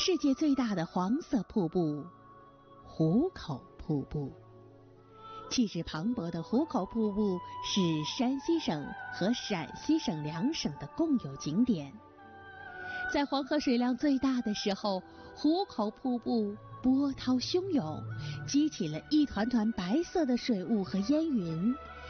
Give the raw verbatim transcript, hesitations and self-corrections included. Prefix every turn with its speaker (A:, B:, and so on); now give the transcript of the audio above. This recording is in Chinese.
A: 世界最大的黄色瀑布——壶口瀑布。气势磅礴的壶口瀑布是山西省和陕西省两省的共有景点。在黄河水量最大的时候，壶口瀑布波涛汹涌，激起了一团团白色的水雾和烟云，